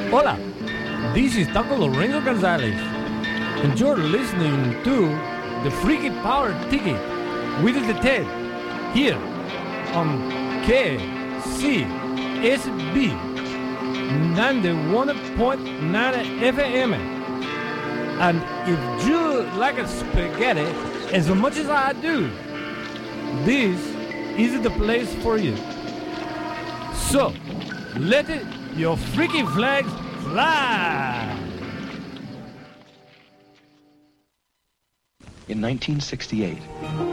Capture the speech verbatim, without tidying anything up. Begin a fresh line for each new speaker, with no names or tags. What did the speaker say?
Hola, this is Taco Lorenzo Gonzalez, and you're listening to the Freaky Power Ticket with the Ted here on K C S B ninety-one point nine F M. And if you like spaghetti as much as I do, this is the place for you. So, let it, your freaky flags fly!
In nineteen sixty-eight,